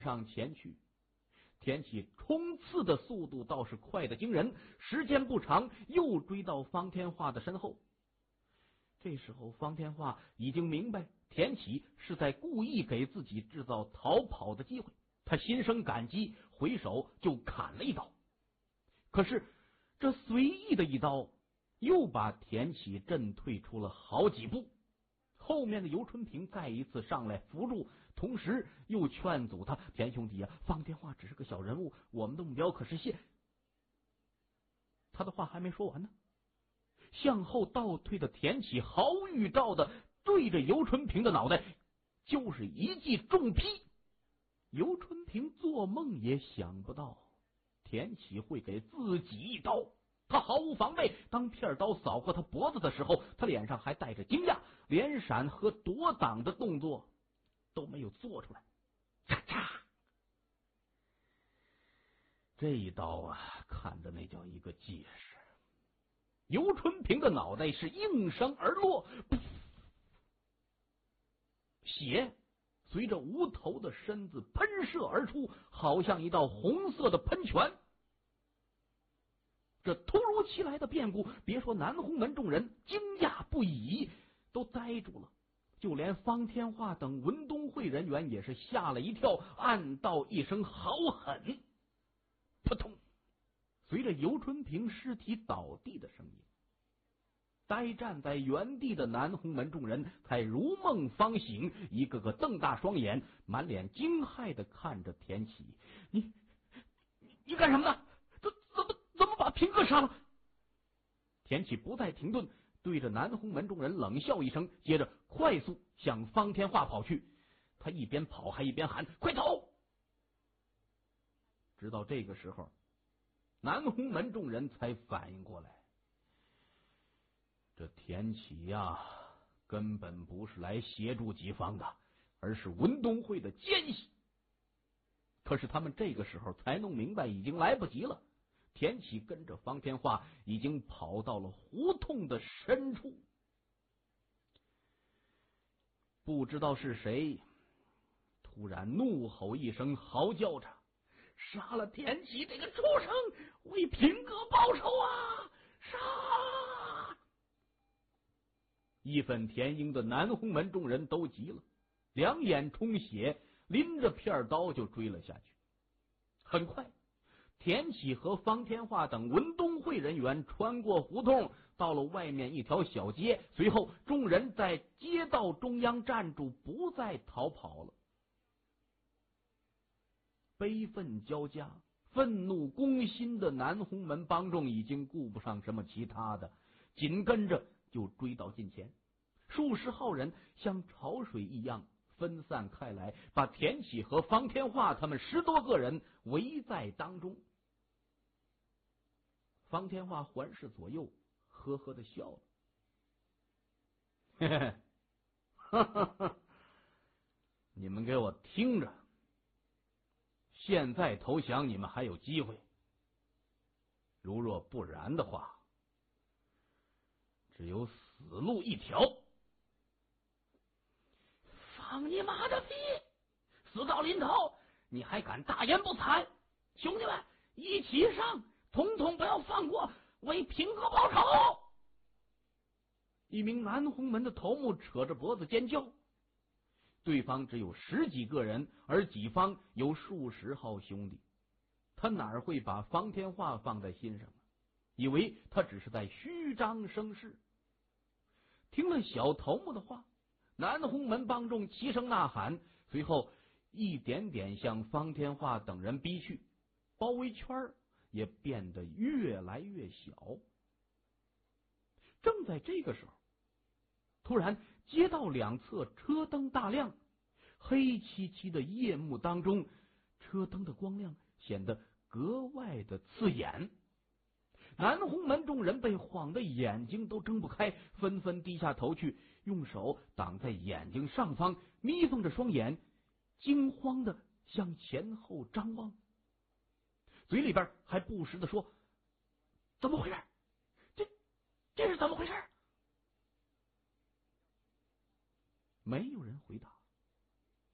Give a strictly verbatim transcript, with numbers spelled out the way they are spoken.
上前去。田启冲刺的速度倒是快得惊人，时间不长，又追到方天画的身后。这时候方天画已经明白田启是在故意给自己制造逃跑的机会，他心生感激，回手就砍了一刀。可是这随意的一刀又把田启震退出了好几步。后面的尤春平再一次上来扶住，同时又劝阻他：“田兄弟啊，方天画只是个小人物，我们的目标可是谢。”他的话还没说完呢，向后倒退的田启毫无预兆的对着尤春平的脑袋就是一记重劈。尤春平做梦也想不到田启会给自己一刀，他毫无防备，当片刀扫过他脖子的时候，他脸上还带着惊讶，连闪和躲挡的动作都没有做出来。嚓嚓！这一刀啊，看着那叫一个结实。尤春平的脑袋是应声而落，血随着无头的身子喷射而出，好像一道红色的喷泉。这突如其来的变故，别说南红门众人惊讶不已，都呆住了，就连方天画等文东会人员也是吓了一跳，暗道一声好狠。扑通！随着尤春平尸体倒地的声音，呆站在原地的南红门众人才如梦方醒，一个个瞪大双眼，满脸惊骇的看着田启：“你你你干什么呢？怎怎么怎么把平哥杀了？”田启不再停顿，对着南红门众人冷笑一声，接着快速向方天画跑去。他一边跑还一边喊：“快走！”直到这个时候，南红门众人才反应过来，这田启呀，根本不是来协助己方的，而是文东会的奸细。可是他们这个时候才弄明白，已经来不及了。田启跟着方天画已经跑到了胡同的深处，不知道是谁突然怒吼一声，嚎叫着：“杀了田启这个畜生，为平哥报仇啊！杀！”义愤填膺的南红门众人都急了，两眼充血，拎着片刀就追了下去。很快，田启和方天画等文东会人员穿过胡同，到了外面一条小街，随后众人在街道中央站住，不再逃跑了。悲愤交加、愤怒攻心的南红门帮众已经顾不上什么其他的，紧跟着就追到近前。数十号人像潮水一样分散开来，把田启和方天画他们十多个人围在当中。方天画环视左右，呵呵的笑了：“嘿嘿，哈哈哈！你们给我听着，现在投降你们还有机会，如若不然的话，只有死路一条。”放你妈的屁！死到临头，你还敢大言不惭？兄弟们，一起上，统统不要放过，为平哥报仇！一名南红门的头目扯着脖子尖叫。对方只有十几个人，而己方有数十号兄弟，他哪会把方天画放在心上啊？以为他只是在虚张声势。听了小头目的话，南红门帮众齐声呐喊，随后一点点向方天画等人逼去，包围圈也变得越来越小。正在这个时候，突然街道两侧车灯大亮，黑漆漆的夜幕当中，车灯的光亮显得格外的刺眼。南红门众人被晃得眼睛都睁不开，纷纷低下头去，用手挡在眼睛上方，眯缝着双眼，惊慌的向前后张望，嘴里边还不时的说：“怎么回事？这这是怎么回事？”没有人回答。